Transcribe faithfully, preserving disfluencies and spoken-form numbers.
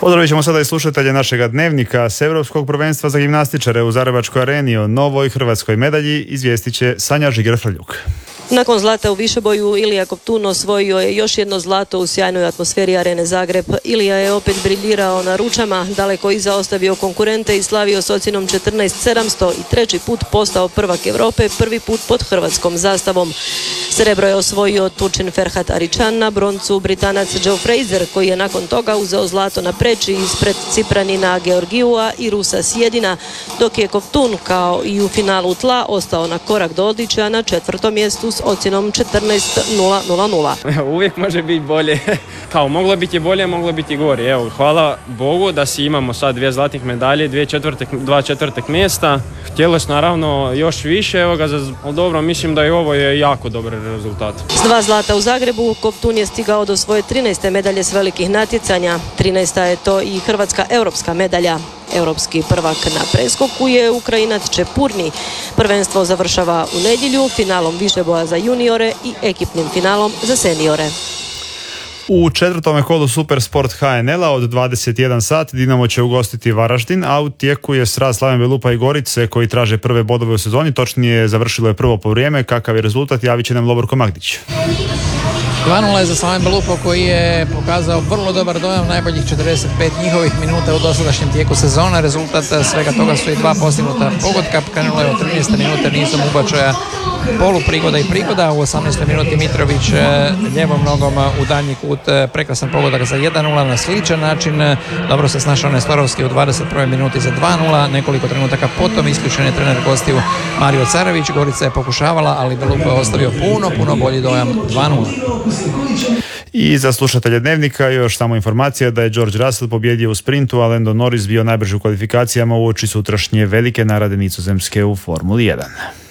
Pozdravit ćemo sada i slušatelje našega dnevnika s Europskog prvenstva za gimnastičare u Zagrebačkoj areni. O novoj hrvatskoj medalji izvijestit će Sanja Žiger-Frljuk. Nakon zlata u višeboju, Ilija Kovtun osvojio je još jedno zlato u sjajnoj atmosferi arene Zagreb. Ilija je opet briljirao na ručama, daleko iza ostavio konkurente i slavio s ocjenom četrnaest sedamsto i treći put postao prvak Europe, prvi put pod hrvatskom zastavom. Srebro je osvojio Turčin Ferhat Aričan, na broncu Britanac Joe Fraser, koji je nakon toga uzeo zlato na preči ispred Cipranina Georgijua i Rusa Sjedina, dok je Kovtun kao i u finalu tla ostao na korak do odličja na četvrtom mjestu s ocjenom četrnaest nula. Uvijek može biti bolje. Kao moglo biti bolje, moglo biti gore. Evo, hvala Bogu da si imamo sad dvije zlatnih medalje, dvije četvrtek, dva četvrtek mjesta. Htjelo se naravno još više, evo ga, ali dobro, mislim da i ovo je jako dobar rezultat. S dva zlata u Zagrebu, Kovtun je stigao do svoje trinaeste medalje s velikih natjecanja. trinaesta je to i hrvatska europska medalja. Europski prvak na preskoku je Ukrajinac Čepurni. Prvenstvo završava u nedjelju finalom višeboja za juniore i ekipnim finalom za seniore. U četvrtome kolu Supersport H N L-a od dvadeset jedan sat Dinamo će ugostiti Varaždin, a u tijeku je sraz Slaven Belupa i Gorice koji traže prve bodove u sezoni. Točnije, završilo je prvo poluvrijeme. Kakav je rezultat, javit će nam Loborko Magdić. dva nula je za Slaven Belupo koji je pokazao vrlo dobar dojam najboljih četrdeset pet njihovih minuta u dosadašnjem tijeku sezona. Rezultat svega toga su i dva postignuta pogotka. Krenulo je od trinaeste minute nizom ubačaja polu prigoda i prigoda. U osamnaestoj minuti Mitrović ljevom nogom u daljnji kut, prekrasan pogodak za jedan nula na sličan način. Dobro se snašao Nestorovski u dvadeset prvoj minuti za dva nula. Nekoliko trenutaka potom isključen je trener gostiju Mario Carević. Gorica je pokušavala, ali Belupo je ostavio puno, puno bolji dojam dva nula. I za slušatelje dnevnika još samo informacija da je George Russell pobjedio u sprintu, a Lando Norris bio najbrži u kvalifikacijama uoči sutrašnje velike narade Nizozemske u Formuli jedan.